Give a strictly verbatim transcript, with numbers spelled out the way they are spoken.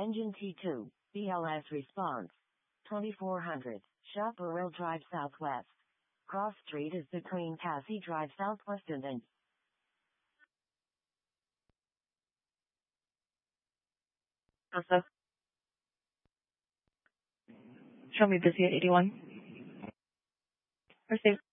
Engine T two, B L S response. twenty-four hundred, Chaparral Drive Southwest. Cross Street is between Cassie Drive Southwest and N. Also, show me busy at eighty-one. Receive.